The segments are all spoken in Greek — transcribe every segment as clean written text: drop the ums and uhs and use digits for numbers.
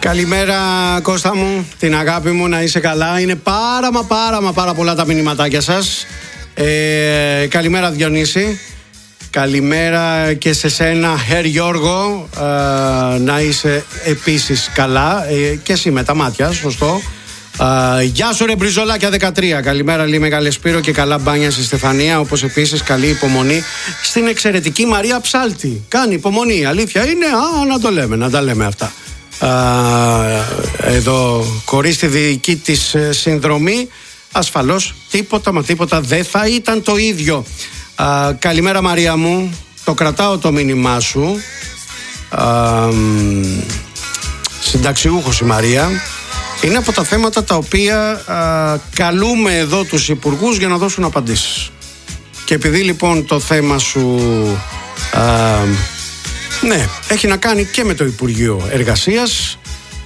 Καλημέρα Κώστα μου, την αγάπη μου, να είσαι καλά. Είναι πάρα πολλά τα μηνυματάκια σας. Καλημέρα Διονύση. Καλημέρα και σε σένα Herr Γιώργο, να είσαι επίσης καλά, και εσύ με τα μάτια, σωστό. Γεια σου ρε Μπριζολάκια 13. Καλημέρα Λί Μεγάλε Σπύρο και καλά μπάνια στη Στεφανία. Όπως επίσης καλή υπομονή στην εξαιρετική Μαρία Ψάλτη. Κάνει υπομονή, αλήθεια είναι. Να τα λέμε αυτά. Εδώ χωρίς τη δική της συνδρομή ασφαλώς τίποτα δεν θα ήταν το ίδιο. Καλημέρα Μαρία μου. Το κρατάω το μήνυμά σου. Συνταξιούχος η Μαρία. Είναι από τα θέματα τα οποία καλούμε εδώ τους υπουργούς για να δώσουν απαντήσεις. Και επειδή λοιπόν το θέμα σου ναι, έχει να κάνει και με το Υπουργείο Εργασίας,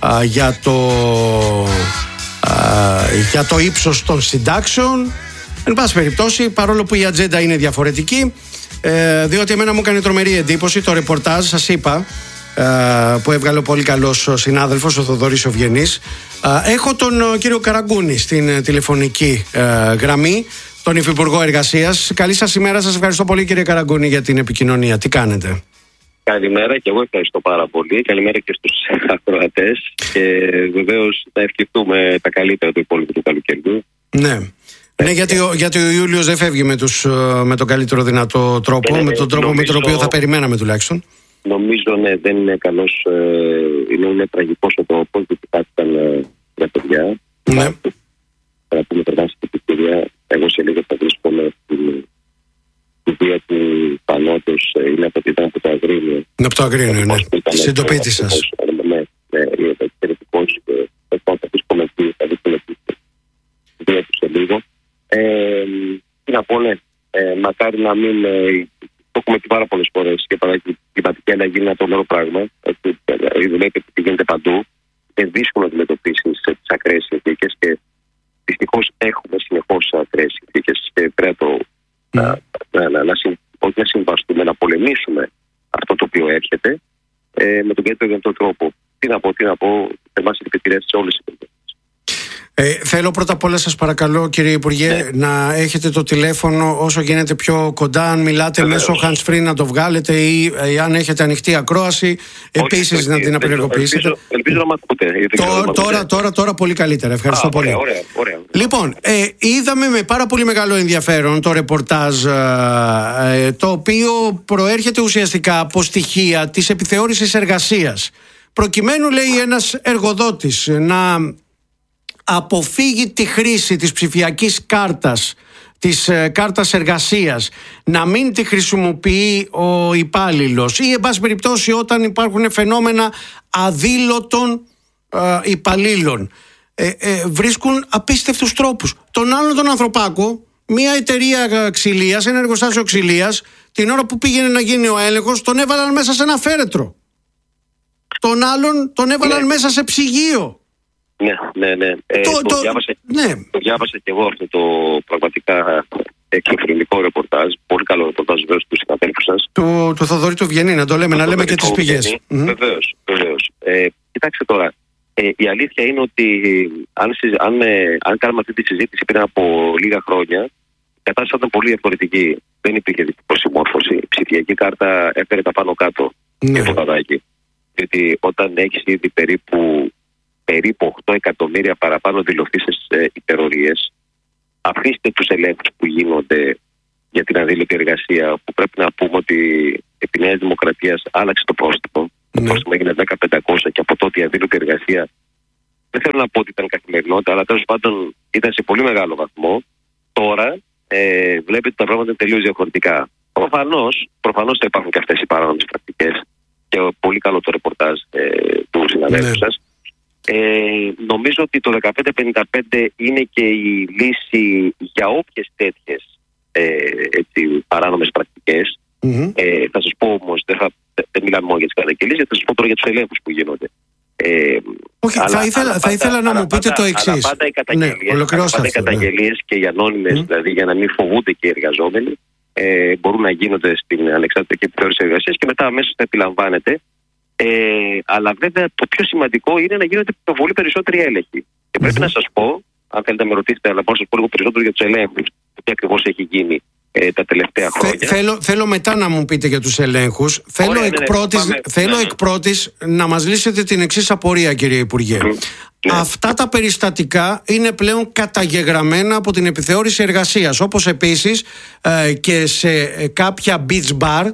για το ύψος των συντάξεων, εν πάση περιπτώσει, παρόλο που η ατζέντα είναι διαφορετική, διότι εμένα μου έκανε τρομερή εντύπωση το ρεπορτάζ, σας είπα, που έβγαλε ο πολύ καλός συνάδελφος ο Θοδωρής Οβγενής. Έχω τον κύριο Καραγκούνη στην τηλεφωνική γραμμή, τον Υφυπουργό Εργασίας. Καλή σας ημέρα, σας ευχαριστώ πολύ κύριε Καραγκούνη για την επικοινωνία. Τι κάνετε? Καλημέρα και εγώ ευχαριστώ πάρα πολύ. Καλημέρα και στους ακροατές και βεβαίως να ευχηθούμε τα καλύτερα του υπόλοιπου του καλοκαιριού. Ναι. Ναι, γιατί ο Ιούλιος δεν φεύγει με τον καλύτερο δυνατό τρόπο, με τον τρόπο με τον οποίο θα περιμέναμε τουλάχιστον. Νομίζω ναι, δεν είναι καλός, είναι τραγικός ο τρόπος, γιατί κάτι ήταν για παιδιά. Ναι. Θα πούμε περνάσει την ευκαιρία. Εγώ σε λίγο θα βρίσκομαι στην βία του Πανώτος, είναι από το Αγρίνιο. Είναι από το Αγρίνιο, ναι. Συντοπίτη σας. Ναι, είναι εξαιρετικός. Θα βρίσκομαι εκεί, θα βρίσκομαι στη βία του σε λίγο. Τι να πω, ναι, μακάρι να μην... Το έχουμε πει πάρα πολλές φορές και η κλιματική αλλαγή είναι ένα τρομερό πράγμα. Βλέπετε ότι γίνεται παντού. Είναι δύσκολο να αντιμετωπίσει τις ακραίες συνθήκες και δυστυχώς έχουμε συνεχώς ακραίες συνθήκες και πρέπει όχι να συμβαστούμε, να πολεμήσουμε αυτό το οποίο έρχεται με τον καλύτερο δυνατό τρόπο. Τι να πω, εμάς επικρατεί σε όλες τις περιπτώσεις. Θέλω πρώτα απ' όλα σας παρακαλώ κύριε Υπουργέ να έχετε το τηλέφωνο όσο γίνεται πιο κοντά. Αν μιλάτε μέσω hands free να το βγάλετε ή αν έχετε ανοιχτή ακρόαση επίσης να την απενεργοποιήσετε. Ελπίζω να μ' ακούτε. Τώρα πολύ καλύτερα. Ευχαριστώ πολύ. Ωραία. Λοιπόν, είδαμε με πάρα πολύ μεγάλο ενδιαφέρον το ρεπορτάζ, το οποίο προέρχεται ουσιαστικά από στοιχεία της επιθεώρησης εργασίας. Προκειμένου, λέει, ένας εργοδότης να αποφύγει τη χρήση της ψηφιακής κάρτας, της κάρτας εργασίας, να μην τη χρησιμοποιεί ο υπάλληλος ή εν πάση περιπτώσει όταν υπάρχουν φαινόμενα αδήλωτων υπαλλήλων, βρίσκουν απίστευτους τρόπους. Τον άλλον τον ανθρωπάκο, μια εταιρεία ξυλίας, ένα εργοστάσιο ξυλίας, την ώρα που πήγαινε να γίνει ο έλεγχος, τον έβαλαν μέσα σε ένα φέρετρο. Τον άλλον τον έβαλαν μέσα σε ψυγείο. Ναι. Το διάβασα και εγώ αυτό το πραγματικά εξωφρενικό ρεπορτάζ. Πολύ καλό ρεπορτάζ βέβαια του συναδέλφου σας. Του Θοδωρή του Βγενή, να το λέμε και τις πηγές. Βεβαίως. Κοιτάξτε τώρα, η αλήθεια είναι ότι αν κάνουμε αυτή τη συζήτηση πριν από λίγα χρόνια, η κατάσταση ήταν πολύ διαφορετική. Δεν υπήρχε προσημόρφωση. Η ψηφιακή κάρτα έφερε τα πάνω κάτω και το καδάκι. Γιατί όταν έχεις ήδη περίπου 8 εκατομμύρια παραπάνω δηλωθήσεις υπερορίες, αφήστε τους ελέγχους που γίνονται για την αδήλωτη εργασία, που πρέπει να πούμε ότι επί Νέας Δημοκρατίας άλλαξε το πρόστιμο. Το πρόστιμο έγινε 10.500 και από τότε η αδήλωτη εργασία, δεν θέλω να πω ότι ήταν καθημερινότητα, αλλά τέλος πάντων ήταν σε πολύ μεγάλο βαθμό. Τώρα βλέπετε τα πράγματα είναι τελείως διαφορετικά. Προφανώς θα υπάρχουν και αυτές οι παράνομες πρακτικές και πολύ καλό το ρεπορτάζ του συναδέλφου σας. Νομίζω ότι το 1555 είναι και η λύση για όποιες τέτοιες παράνομες πρακτικές. Θα σας πω όμως, δεν μιλάμε μόνο για τις καταγγελίες, θα σας πω τώρα για τους ελέγχους που γίνονται. Όχι, θα ήθελα να μου πείτε το εξής. Πάντα οι καταγγελίες και οι ανώνυμες, δηλαδή για να μην φοβούνται και οι εργαζόμενοι, μπορούν να γίνονται στην ανεξάρτητη επιθεώρηση εργασίας και μετά αμέσως θα επιλαμβάνεται Αλλά βέβαια το πιο σημαντικό είναι να γίνονται πολύ περισσότεροι έλεγχοι. Και πρέπει να σας πω, αν θέλετε να με ρωτήσετε, αλλά μπορώ να σας πω λίγο περισσότερο για τους ελέγχους. Τι ακριβώς έχει γίνει τα τελευταία χρόνια. Θέλω μετά να μου πείτε για τους ελέγχους. Θέλω εκ πρώτης να μας λύσετε την εξής απορία, κύριε Υπουργέ. Αυτά τα περιστατικά είναι πλέον καταγεγραμμένα από την επιθεώρηση εργασίας, όπως επίσης και σε κάποια beach bar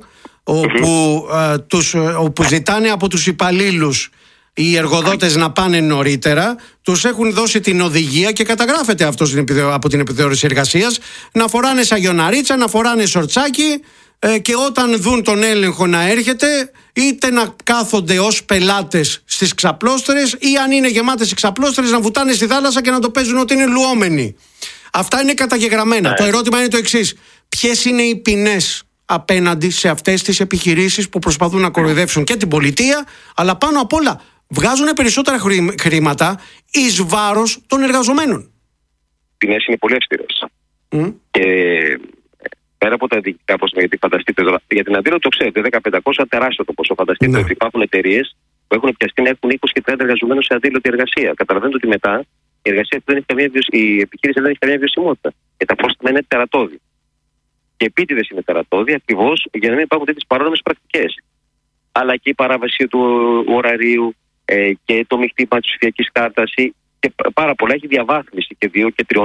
όπου ζητάνε από τους υπαλλήλους οι εργοδότες να πάνε νωρίτερα, τους έχουν δώσει την οδηγία και καταγράφεται αυτό από την επιθεώρηση εργασίας, να φοράνε σαγιοναρίτσα, να φοράνε σορτσάκι, και όταν δουν τον έλεγχο να έρχεται, είτε να κάθονται ως πελάτες στις ξαπλώστερες, ή αν είναι γεμάτες οι ξαπλώστερες να βουτάνε στη θάλασσα και να το παίζουν ότι είναι λουόμενοι. Αυτά είναι καταγεγραμμένα. Το ερώτημα είναι το εξής: ποιες είναι οι ποινές απέναντι σε αυτές τις επιχειρήσεις που προσπαθούν να κοροϊδεύσουν και την πολιτεία, αλλά πάνω απ' όλα βγάζουν περισσότερα χρήματα εις βάρος των εργαζομένων? Οι ποινές είναι πολύ αυστηρές. Και πέρα από τα διοικητικά ποσά, γιατί φανταστείτε τώρα, για την αντίληψη το ξέρετε, 10-500 τεράστιο το ποσό. Φανταστείτε ότι υπάρχουν εταιρείες που έχουν πιαστεί να έχουν 20 και 30 εργαζομένους σε αντίληπτη εργασία. Καταλαβαίνετε ότι μετά η επιχείρηση δεν έχει καμία βιωσιμότητα. Και τα πρόστιμα είναι τερατώδη. Και επίτηδες είναι τερατώδη, ακριβώς για να μην υπάρχουν τέτοιες παράνομες πρακτικές. Αλλά και η παράβαση του ωραρίου και το μειχτήμα της ψηφιακής κάρτας και πάρα πολλά. Έχει διαβάθμιση και 2 και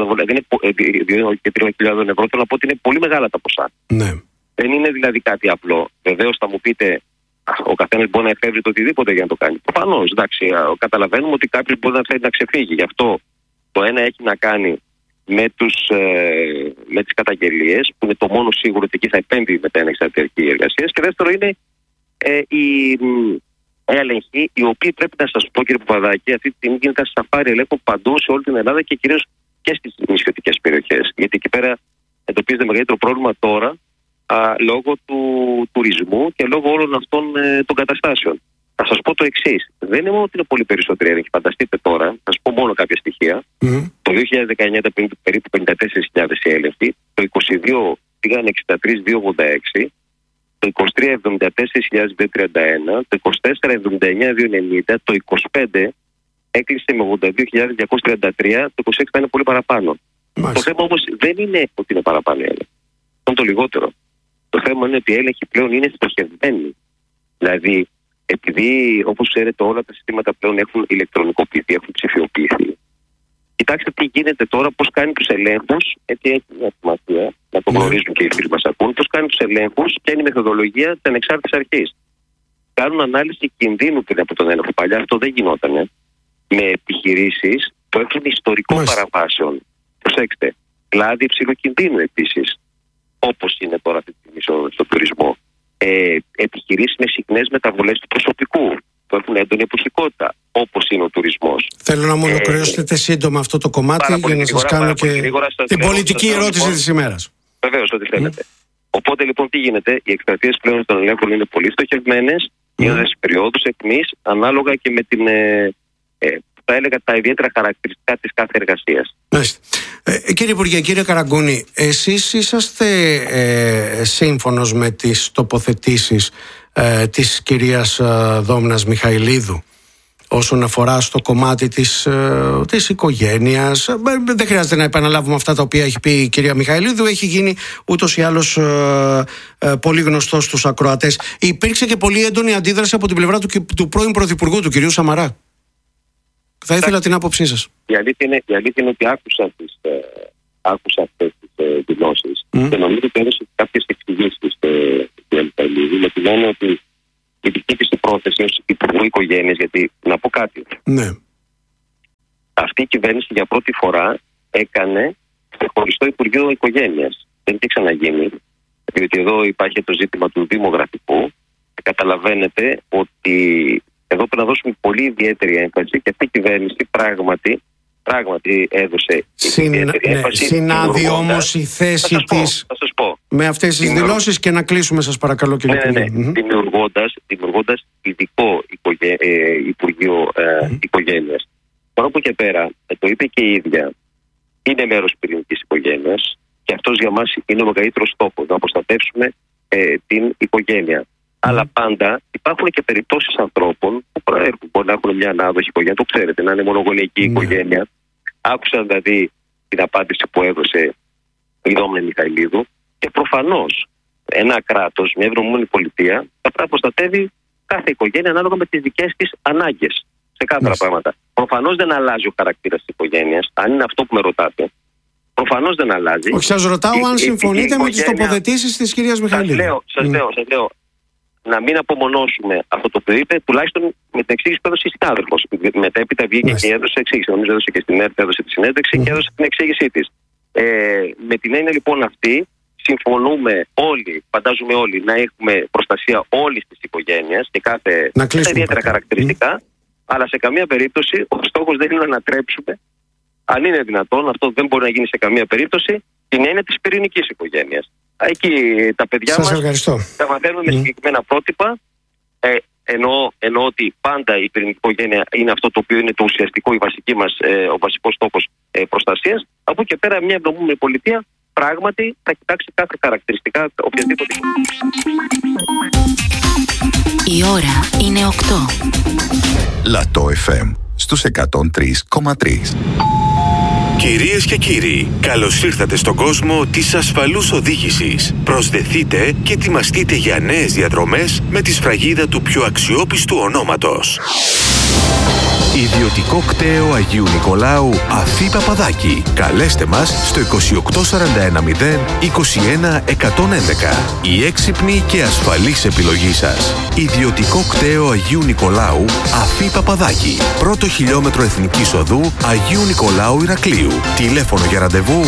3.000 ευρώ. Θέλω να πω ότι είναι πολύ μεγάλα τα ποσά. Ναι. Δεν είναι δηλαδή κάτι απλό. Βεβαίως θα μου πείτε, ο καθένας μπορεί να εφεύρει το οτιδήποτε για να το κάνει. Προφανώς, εντάξει, καταλαβαίνουμε ότι κάποιος μπορεί να θέλει να ξεφύγει. Γι' αυτό το ένα έχει να κάνει με τις καταγγελίες, που είναι το μόνο σίγουρο ότι εκεί θα επέμβει μετά ένα εξαρτητική εργασία. Και δεύτερο είναι οι έλεγχοι, οι οποίοι πρέπει να σας πω, κύριε Παπαδάκη, αυτή τη στιγμή γίνεται σαφάρι ελέγχου παντού σε όλη την Ελλάδα και κυρίως και στις νησιωτικές περιοχές. Γιατί εκεί πέρα εντοπίζεται μεγαλύτερο πρόβλημα τώρα λόγω του τουρισμού και λόγω όλων αυτών των καταστάσεων. Θα σας πω το εξής: δεν είναι μόνο ότι είναι πολύ περισσότεροι έλεγχοι. Φανταστείτε τώρα, θα σας πω μόνο κάποια στοιχεία. Το 2019 ήταν περίπου 54.000 έλεγχοι, το 2022 πήγαν 63.286, το 23 74.231, το 24 79.290, το 25 έκλεισε με 82.233, το 26 θα είναι πολύ παραπάνω. Το θέμα όμως δεν είναι ότι είναι παραπάνω έλεγχοι. Αυτό είναι το λιγότερο. Το θέμα είναι ότι οι έλεγχοι πλέον είναι στοχευμένοι. Δηλαδή, επειδή όπως ξέρετε όλα τα συστήματα πλέον έχουν ηλεκτρονικοποιηθεί, έχουν ψηφιοποιηθεί. Κοιτάξτε τι γίνεται τώρα, πώς κάνει τους ελέγχους, έτσι έχει μια σημασία, να το γνωρίζουν και οι φίλοι μας ακούν, πώς κάνει τους ελέγχους, ποια είναι η μεθοδολογία της ανεξάρτητης αρχής. Κάνουν ανάλυση κινδύνου πριν από τον έλεγχο. Παλιά αυτό δεν γινόταν. Με επιχειρήσεις που έχουν ιστορικό παραβάσεων. Προσέξτε, κλάδι υψηλού κινδύνου επίσης, όπως είναι τώρα αυτή τη στιγμή στον τουρισμό. Επιχειρήσεις με συχνές μεταβολές του προσωπικού, που έχουν έντονη εποχικότητα, όπως είναι ο τουρισμός. Θέλω να μου ολοκληρώσετε σύντομα αυτό το κομμάτι για να σας κάνω και την πολιτική ερώτηση της ημέρας. Βεβαίως, ό,τι θέλετε. Οπότε λοιπόν τι γίνεται, οι εκστρατείες πλέον των ελέγχων είναι πολύ στοχευμένες, γίνονται σε περιόδους εκμής, ανάλογα και με την, θα έλεγα, τα ιδιαίτερα χαρακτηριστικά της κάθε εργασίας. Κύριε Υπουργέ, κύριε Καραγκούνη, εσείς είσαστε σύμφωνος με τις τοποθετήσεις της κυρίας Δόμνας Μιχαηλίδου όσον αφορά στο κομμάτι της οικογένειας? Δεν χρειάζεται να επαναλάβουμε αυτά τα οποία έχει πει η κυρία Μιχαηλίδου, έχει γίνει ούτως ή άλλως πολύ γνωστό στους ακροατές. Υπήρξε και πολύ έντονη αντίδραση από την πλευρά του πρώην Πρωθυπουργού, του κυρίου Σαμαρά. Θα ήθελα την άποψή σας. Η αλήθεια είναι ότι άκουσα αυτές τις δηλώσεις και νομίζω ότι έδωσε κάποιες εξηγήσεις στην Μιχαηλίδου, με την έννοια ότι η δική της πρόθεση ως Υπουργού Οικογένειας, γιατί να πω κάτι. Ναι. Αυτή η κυβέρνηση για πρώτη φορά έκανε ξεχωριστό Υπουργείο Οικογένειας. Δεν είχε ξαναγίνει, διότι εδώ υπάρχει το ζήτημα του δημογραφικού. Καταλαβαίνετε ότι εδώ πρέπει να δώσουμε πολύ ιδιαίτερη έμφαση και αυτή η κυβέρνηση πράγματι έδωσε ιδιαίτερη έμφαση. Συνάδει όμως η θέση της με αυτές τις δηλώσεις, και να κλείσουμε σας παρακαλώ, κύριε Υπουργέ. Δημιουργώντας ειδικό Υπουργείο Οικογένειας. Τώρα από και πέρα, το είπε και η ίδια, είναι μέρος πυρηνικής οικογένειας και αυτός για μας είναι ο μεγαλύτερος στόχος, να προστατεύσουμε την οικογένεια. Αλλά πάντα υπάρχουν και περιπτώσεις ανθρώπων που προέρχονται. Μπορεί να έχουν μια ανάδοχη οικογένεια, το ξέρετε, να είναι μονογονεϊκή οικογένεια. Άκουσα δηλαδή την απάντηση που έδωσε η Δόμνη Μιχαηλίδου. Και προφανώς ένα κράτος, μια ευρωμόνη πολιτεία, θα πρέπει να προστατεύει κάθε οικογένεια ανάλογα με τις δικές της ανάγκες. Σε κάθε πράγματα. Προφανώς δεν αλλάζει ο χαρακτήρας της οικογένειας, αν είναι αυτό που με ρωτάτε. Προφανώς δεν αλλάζει. Όχι, σας ρωτάω αν συμφωνείτε με τις τοποθετήσεις της κυρίας Μιχαηλίδου. Σας λέω. Να μην απομονώσουμε αυτό το οποίο είπε, τουλάχιστον με την εξήγηση που έδωσε η συνάδελφος. Μετέπειτα βγήκε και έδωσε εξήγηση. Νομίζω έδωσε και στην ΕΡΤ, έδωσε τη συνέντευξη και έδωσε την εξήγησή της. Με την έννοια λοιπόν αυτή, συμφωνούμε όλοι, φαντάζομαι όλοι, να έχουμε προστασία όλης της οικογένειας και κάθε ιδιαίτερα χαρακτηριστικά, αλλά σε καμία περίπτωση ο στόχος δεν είναι να ανατρέψουμε, αν είναι δυνατόν, αυτό δεν μπορεί να γίνει σε καμία περίπτωση, την έννοια της πυρηνικής οικογένειας. Εκεί τα παιδιά μας τα μαθαίνουν με συγκεκριμένα πρότυπα. Εννοώ ότι πάντα η πυρηνική οικογένεια είναι αυτό το οποίο είναι το ουσιαστικό, ο βασικός στόχος προστασίας. Από εκεί και πέρα, μια ευρωμόνη πολιτεία πράγματι θα κοιτάξει κάθε χαρακτηριστικά οποιαδήποτε. Η ώρα είναι 8. Λατό FM στους 103,3. Κυρίες και κύριοι, καλώς ήρθατε στον κόσμο της ασφαλούς οδήγησης. Προσδεθείτε και ετοιμαστείτε για νέες διαδρομές με τη σφραγίδα του πιο αξιόπιστου ονόματος. Ιδιωτικό κτέο Αγίου Νικολάου Αφή Παπαδάκη. Καλέστε μας στο 28410 21111. Η έξυπνη και ασφαλής επιλογή σας. Ιδιωτικό κτέο Αγίου Νικολάου Αφή Παπαδάκη. Πρώτο χιλιόμετρο Εθνικής Οδού Αγίου Νικολάου Ηρακλείου. Τηλέφωνο για ραντεβού 28410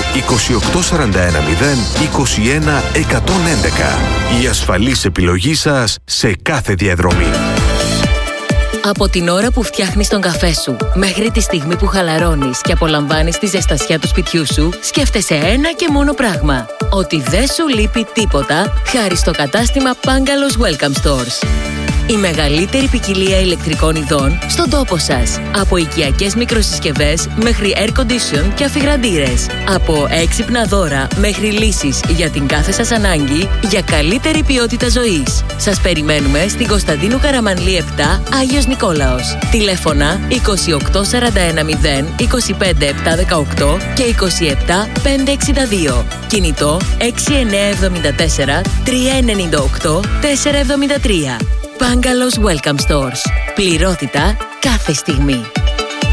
21111. Η ασφαλής επιλογή σας σε κάθε διαδρομή. Από την ώρα που φτιάχνεις τον καφέ σου μέχρι τη στιγμή που χαλαρώνεις και απολαμβάνεις τη ζεστασιά του σπιτιού σου, σκέφτεσαι ένα και μόνο πράγμα. Ότι δεν σου λείπει τίποτα χάρη στο κατάστημα Bungalows Welcome Stores. Η μεγαλύτερη ποικιλία ηλεκτρικών ειδών στον τόπο σας. Από οικιακές μικροσυσκευές μέχρι air condition και αφιγραντήρες. Από έξυπνα δώρα μέχρι λύσεις για την κάθε σας ανάγκη για καλύτερη ποιότητα ζωής. Σας περιμένουμε στην Κωνσταντίνου Καραμανλή 7, Άγιος Νικόλαος. Τηλέφωνα 28410 25718 και 27562. Κινητό 6974 398 473. Bungalows Welcome Stores. Πληρότητα κάθε στιγμή.